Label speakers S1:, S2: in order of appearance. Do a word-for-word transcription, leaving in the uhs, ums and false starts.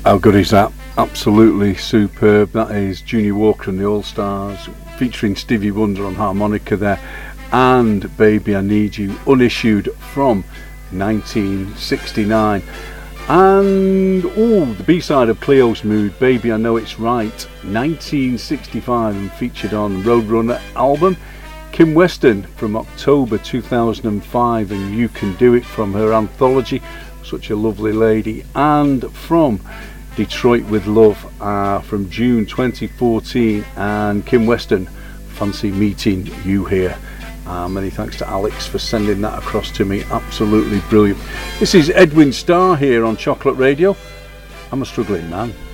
S1: How good is that? Absolutely superb. That is Junior Walker and the All Stars, featuring Stevie Wonder on harmonica there, and Baby I Need You, unissued from nineteen sixty-nine. And oh, the B-side of Cleo's Mood, Baby I Know It's Right, nineteen sixty-five, and featured on Roadrunner album. Kim Weston from October two thousand five, and You Can Do It from her anthology, such a lovely lady. And from Detroit with Love uh, from June twenty fourteen, and Kim Weston, Fancy Meeting You Here. Uh, many thanks to Alex for sending that across to me. Absolutely brilliant. This is Edwin Starr here on Chocolate Radio. I'm a struggling man.